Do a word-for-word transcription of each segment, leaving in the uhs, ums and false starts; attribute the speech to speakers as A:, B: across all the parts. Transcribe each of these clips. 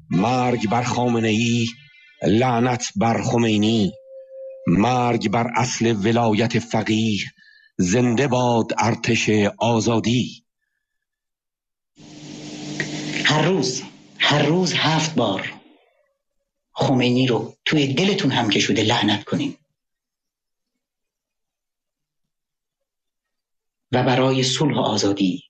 A: مرگ بر خامنه‌ای، لعنت بر خمینی. مرگ بر اصل ولایت فقیه، زنده باد ارتش آزادی.
B: هر روز هر روز هفت بار خمینی رو توی دلتون هم که شده لعنت کنین و برای صلح و آزادی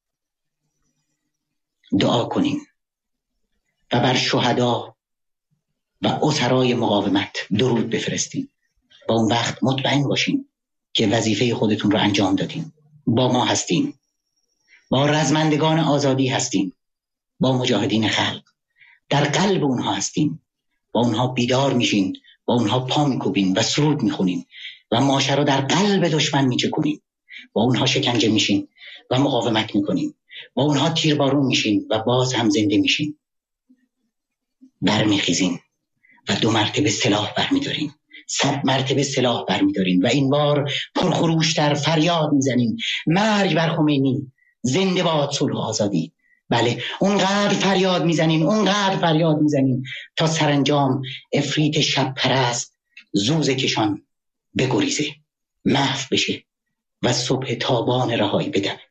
B: دعا کنین و بر شهدا و اسرای مقاومت درود بفرستین. با اون وقت مطمئن باشین که وظیفه خودتون رو انجام دادین. با ما هستین، با رزمندگان آزادی هستین، با مجاهدین خلق در قلب اونها هستین. با اونها بیدار میشین، با اونها پا میکوبین و سرود میخونین و ماشه رو در قلب دشمن میچکونین. با اونها شکنجه میشین و مقاومت میکنین. با اونها تیربارون میشین و باز هم زنده میشین. برمیخیزین و دو مرتبه سلاح برمیدارین، صد مرتبه سلاح برمیدارین و این بار پرخروشتر فریاد میزنین: مرگ بر خمینی، زنده باد صلح و آزادی. بله، اونقدر فریاد میزنین، اونقدر فریاد میزنین تا سرانجام افریت شب پرست زوزه کشان بگریزه، محو بشه و صبح تابان رهایی بدمه.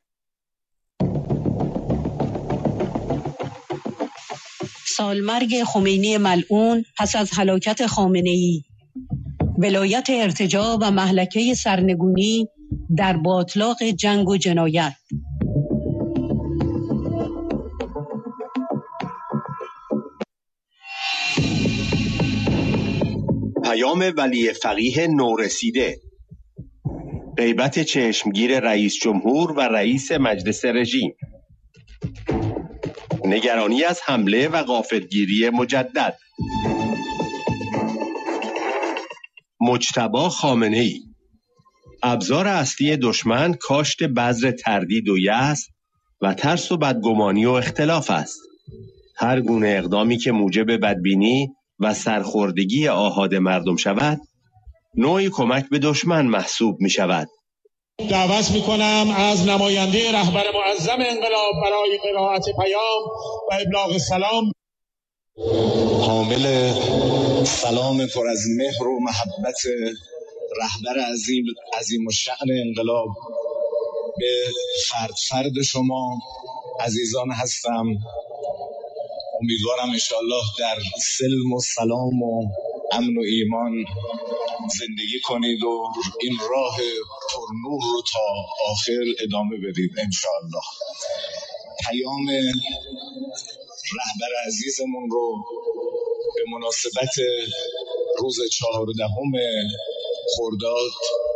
C: سالمرگ خمینی ملعون پس از هلاکت خامنه‌ای، ولایت ارتجاع و مهلکه سرنگونی در باطلاق جنگ و جنایت.
D: پیام ولی فقیه نورسیده. غیبت چشمگیر رئیس جمهور و رئیس مجلس رژیم. نگرانی از حمله و غافلگیری مجدد. مجتبی خامنه‌ای: ابزار اصلی دشمن کاشت بذر تردید و یأس و ترس و بدگمانی و اختلاف است. هر گونه اقدامی که موجب بدبینی و سرخوردگی آحاد مردم شود، نوعی کمک به دشمن محسوب می شود.
E: دعوت می کنم از نماینده رهبر معظم انقلاب برای قرائت پیام و ابلاغ سلام.
F: حامل سلام پر از مهر و محبت رهبر عظیم عظیم الشأن انقلاب به فرد فرد شما عزیزان هستم. امیدوارم انشاءالله در سلم و سلام و امن و ایمان زندگی کنید و این راه پرنور رو تا آخر ادامه بدید انشاءالله. پیام رهبر عزیزمون رو به مناسبت روز چهاردهم خرداد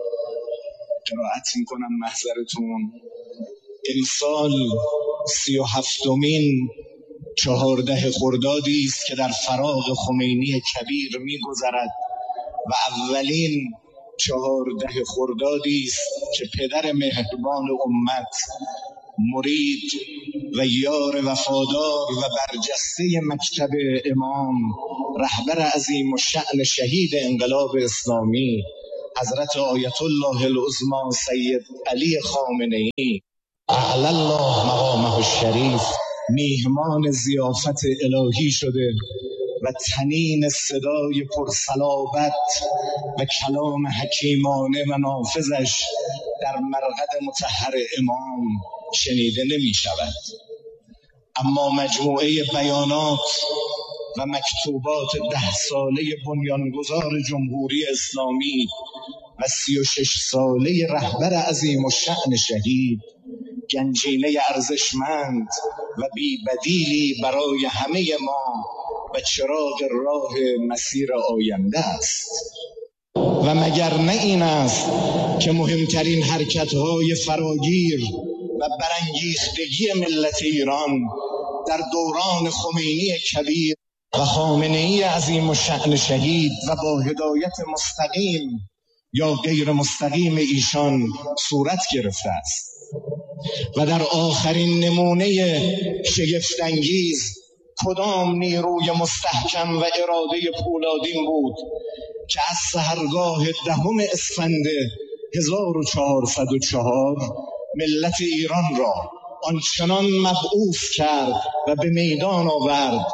F: قرائت میکنم محضرتون. امسال سی و هفتمین چهارده خردادی است که در فراق خمینی کبیر میگذرد و اولین چهارده خردادی است که پدر مهربان امت، مرید و یار وفادار و برجسته مکتب امام، رهبر عظیم الشأن شهید انقلاب اسلامی حضرت آیت الله العظمی سید علی خامنه‌ای اعلی الله مقامه الشریف میهمان ضیافت الهی شده و تنین صدای پرصلابت و کلام حکیمانه و نافذش در مرقد مطهر امام شنیده نمی شود. اما مجموعه بیانات و مکتوبات ده ساله بنیانگذار جمهوری اسلامی و سی و شش ساله رهبر عظیم الشأن شهید گنجینه ارزشمند و بی‌بدیلی برای همه ما و چراغ راه مسیر آینده است. و مگر نه این است که مهمترین حرکت‌های فراگیر و برانگیختگی ملت ایران در دوران خمینی کبیر و خامنه‌ای عظیم الشأن شهید و با هدایت مستقیم یا غیر مستقیم ایشان صورت گرفته است و در آخرین نمونه شگفت‌انگیز کدام نیروی مستحکم و اراده پولادین بود که از سحرگاه دهم اسفند هزار و چهارصد و چهار ملت ایران را آنچنان مبعوث کرد و به میدان آورد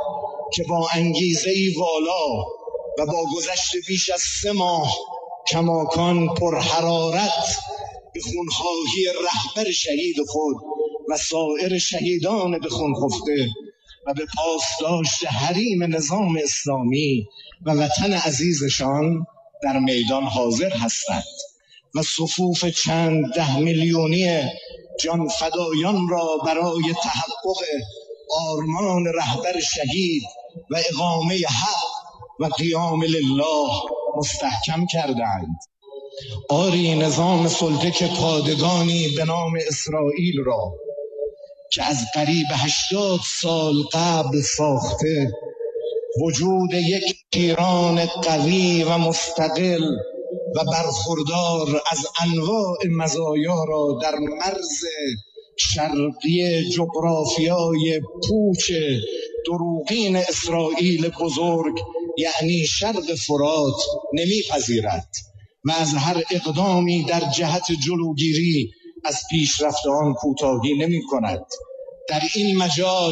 F: که با انگیزه‌ای والا و با گذشت بیش از سه ماه کماکان پر حرارت به خونخواهی رهبر شهید خود و سایر شهیدان به خون خفته و به پاسداشت حریم نظام اسلامی و وطن عزیزشان در میدان حاضر هستند و صفوف چند ده میلیونی جان فدایان را برای تحقق آرمان رهبر شهید و اقامه حق و قیام لله مستحکم کردند. آری نظام سلطه که پادگانی به نام اسرائیل را که از قریب هشتاد سال قبل ساخته، وجود یک ایران قوی و مستقل و برخوردار از انواع مزایا را در مرز شرقی جغرافیای پوچ دروغین اسرائیل بزرگ یعنی شرق فرات نمیپذیرد و از هر اقدامی در جهت جلوگیری از پیشرفت آن کوتاهی نمی کند. در این مجال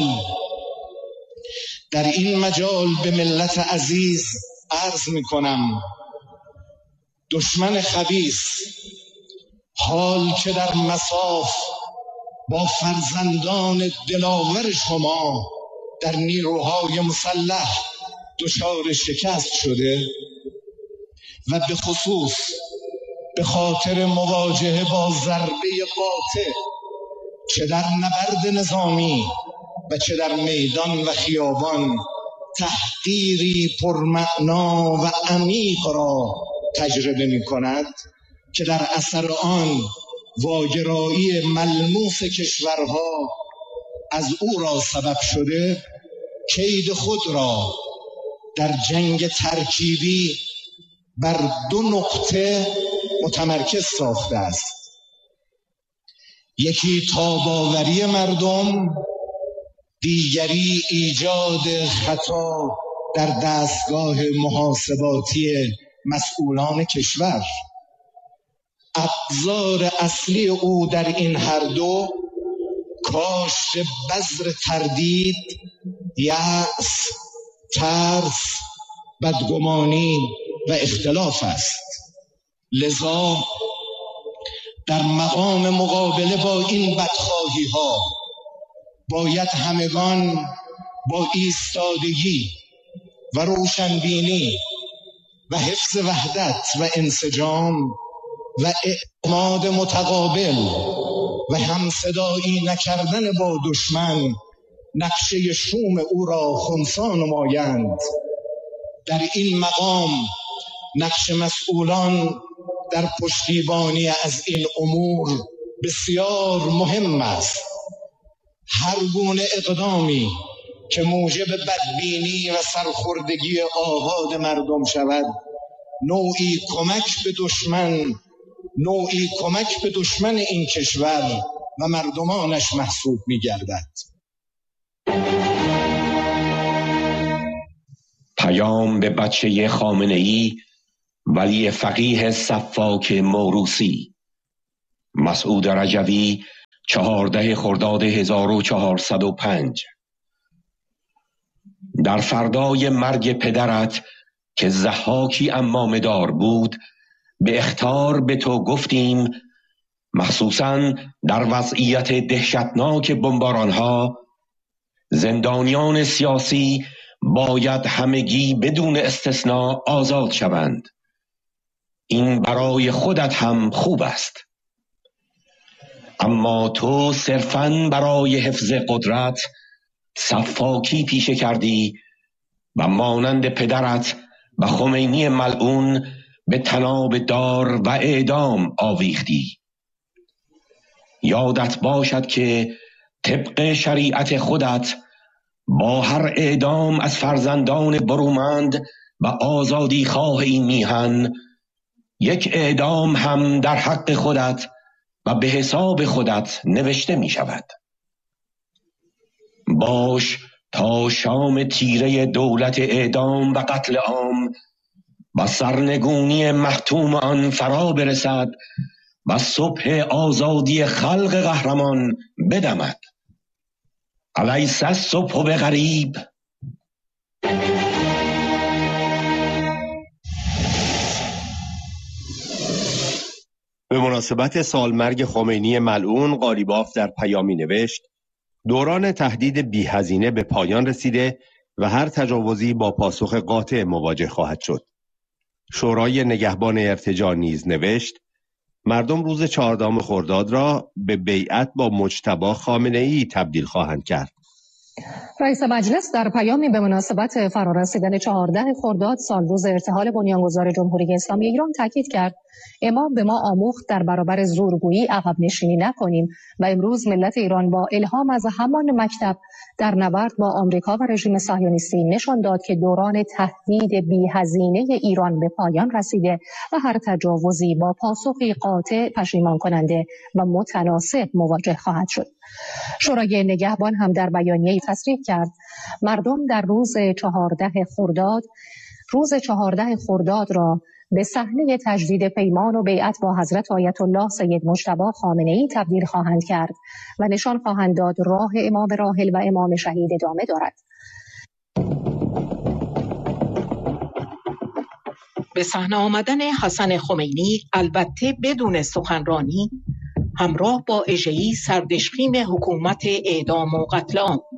F: در این مجال به ملت عزیز عرض می کنم دشمن خبیث حال که در مصاف با فرزندان دلاور شما در نیروهای مسلح دچار شکست شده و به خصوص به خاطر مواجهه با ضربه قاطع چه در نبرد نظامی و چه در میدان و خیابان تحقیری پرمعنا و عمیق را تجربه می کند که در اثر آن واگرایی ملموس کشورها از او را سبب شده کید خود را در جنگ ترکیبی بر دو نقطه متمرکز ساخته است. یکی تاباوری مردم، دیگری ایجاد خطا در دستگاه محاسباتی مسئولان کشور. ابزار اصلی او در این هر دو کاشت بذر تردید، یأس، ترس، بدگمانی و اختلاف است. لذا در مقام مقابله با این بدخواهی ها باید همگان با ایستادگی و روشنبینی و حفظ وحدت و انسجام و اعتماد متقابل و همصدایی نکردن با دشمن نقشه شوم او را خنثی نمایند. در این مقام نقش مسئولان در پشتیبانی از این امور بسیار مهم است. هر گونه اقدامی که موجب بدبینی و سرخوردگی آحاد مردم شود نوعی کمک به دشمن نوعی کمک به دشمن این کشور و مردمانش محسوب می گردد.
A: پیام به بچه خامنه‌ای، ولی فقیه سفاک موروثی. مسعود رجوی، چهارده خرداد هزار و چهارصد و پنج. در فردای مرگ پدرت که ضحاکی عمامه دار بود به اخطار به تو گفتیم، مخصوصاً در وضعیت دهشتناک بمبارانها، زندانیان سیاسی باید همگی بدون استثناء آزاد شوند. این برای خودت هم خوب است. اما تو صرفاً برای حفظ قدرت سفاکی پیشه کردی و مانند پدرت و خمینی ملعون به طناب دار و اعدام آویختی. یادت باشد که طبق شریعت خودت با هر اعدام از فرزندان برومند و آزادی خواه این میهن یک اعدام هم در حق خودت و به حساب خودت نوشته می شود. باش تا شام تیره دولت اعدام و قتل عام و سرنگونی محتوم آن فرا برسد و صبح آزادی خلق قهرمان بدمد. الیس الصبح بقریب.
D: به مناسبت سالمرگ خمینی ملعون، قالیباف در پیامی نوشت: دوران تهدید بی‌هزینه به پایان رسیده و هر تجاوزی با پاسخ قاطع مواجه خواهد شد. شورای نگهبان ارتجاع نیز نوشت: مردم روز چهاردهم خرداد را به بیعت با مجتبی خامنه‌ای تبدیل خواهند کرد.
G: رئیس مجلس در پیامی به مناسبت فرارسیدن چهاردهم خرداد سال روز ارتحال بنیانگذار جمهوری اسلامی ایران تاکید کرد: امام به ما آموخت در برابر زورگویی عقب نشینی نکنیم و امروز ملت ایران با الهام از همان مکتب در نبرد با آمریکا و رژیم صهیونیستی نشان داد که دوران تهدید بی‌هزینه ایران به پایان رسیده و هر تجاوزی با پاسخی قاطع، پشیمان کننده و متناسب مواجه خواهد شد. شورای نگهبان هم در بیانیه‌ای تصریح کرد: مردم در روز چهاردهم خرداد روز چهاردهم خرداد را به صحنه تجدید پیمان و بیعت با حضرت آیت الله سید مجتبی خامنه‌ای تبدیل خواهند کرد و نشان خواهند داد راه امام راحل و امام شهید ادامه دارد.
H: به صحنه آمدن حسن خمینی، البته بدون سخنرانی، همراه با اژه‌ای سردشخیم حکومت اعدام و قتل عام.